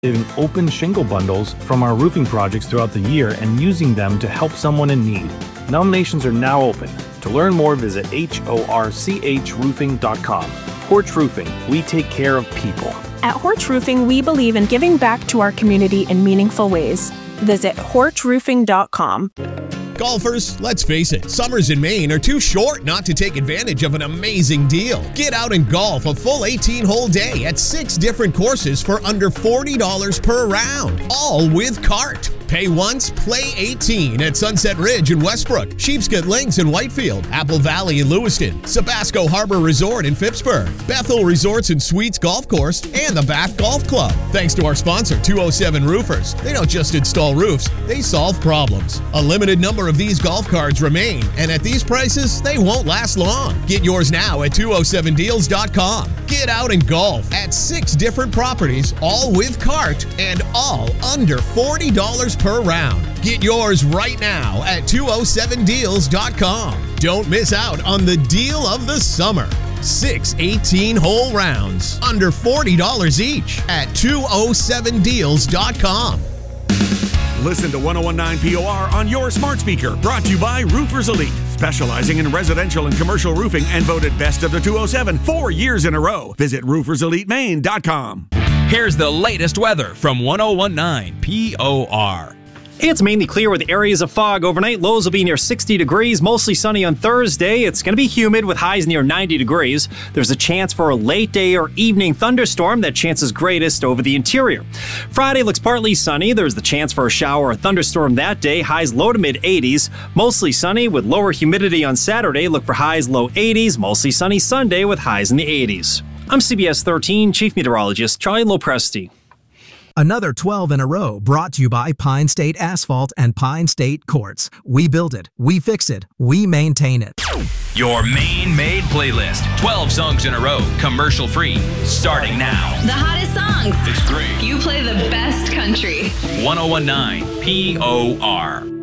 saving open shingle bundles from our roofing projects throughout the year and using them to help someone in need. Nominations are now open. To learn more, visit horchroofing.com. Horch Roofing, we take care of people. At Horch Roofing, we believe in giving back to our community in meaningful ways. Visit horchroofing.com. Golfers, let's face it, summers in Maine are too short not to take advantage of an amazing deal. Get out and golf a full 18-hole day at 6 different courses for under $40 per round, all with cart. Pay once, play 18 at Sunset Ridge in Westbrook, Sheepscot Links in Whitefield, Apple Valley in Lewiston, Sabasco Harbor Resort in Phippsburg, Bethel Resorts and Suites Golf Course, and the Bath Golf Club. Thanks to our sponsor, 207 Roofers. They don't just install roofs, they solve problems. A limited number of these golf cards remain, and at these prices, they won't last long. Get yours now at 207deals.com. Get out and golf at 6 different properties, all with cart and all under $40 per round. Get yours right now at 207deals.com. Don't miss out on the deal of the summer. 6 18-hole rounds, under $40 each at 207deals.com. Listen to 1019 POR on your smart speaker. Brought to you by Roofers Elite, specializing in residential and commercial roofing and voted best of the 207 4 years in a row. Visit rooferselitemaine.com. Here's the latest weather from 1019 POR. It's mainly clear with areas of fog overnight. Lows will be near 60 degrees, mostly sunny on Thursday. It's going to be humid with highs near 90 degrees. There's a chance for a late day or evening thunderstorm. That chance is greatest over the interior. Friday looks partly sunny. There's the chance for a shower or thunderstorm that day. Highs low to mid 80s. Mostly sunny with lower humidity on Saturday. Look for highs low 80s. Mostly sunny Sunday with highs in the 80s. I'm CBS 13 Chief Meteorologist Charlie Lopresti. Another 12 in a row brought to you by Pine State Asphalt and Pine State Quartz. We build it, we fix it, we maintain it. Your Maine-made playlist. 12 songs in a row, commercial-free, starting now. The hottest songs. It's great. You play the best country. 1019 POR.